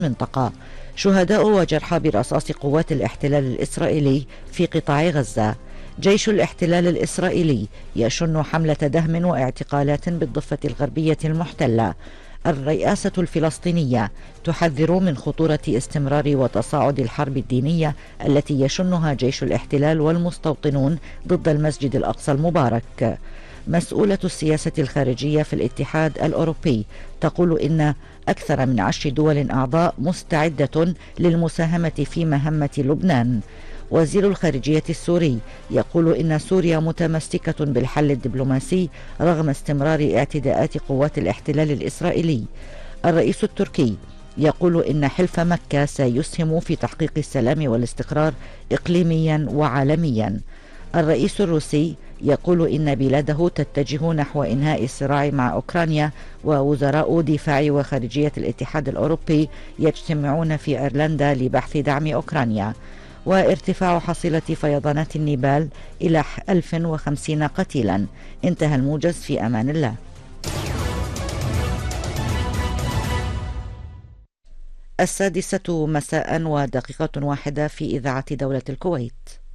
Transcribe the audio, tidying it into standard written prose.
المنطقة. شهداء وجرحى برصاص قوات الاحتلال الإسرائيلي في قطاع غزة. جيش الاحتلال الإسرائيلي يشن حملة دهم واعتقالات بالضفة الغربية المحتلة. الرئاسة الفلسطينية تحذر من خطورة استمرار وتصاعد الحرب الدينية التي يشنها جيش الاحتلال والمستوطنون ضد المسجد الأقصى المبارك. مسؤولة السياسة الخارجية في الاتحاد الأوروبي تقول إن أكثر من 10 دول أعضاء مستعدة للمساهمة في مهمة لبنان. وزير الخارجية السوري يقول إن سوريا متمسكة بالحل الدبلوماسي رغم استمرار اعتداءات قوات الاحتلال الإسرائيلي. الرئيس التركي يقول إن حلف مكة سيسهم في تحقيق السلام والاستقرار إقليميا وعالميا. الرئيس الروسي يقول إن بلاده تتجه نحو إنهاء الصراع مع أوكرانيا، ووزراء دفاع وخارجية الاتحاد الأوروبي يجتمعون في أيرلندا لبحث دعم أوكرانيا. وارتفاع حصيلة فيضانات النيبال إلى 1050 قتيلا. انتهى الموجز، في أمان الله. 6:00 مساء ودقيقة واحدة في إذاعة دولة الكويت.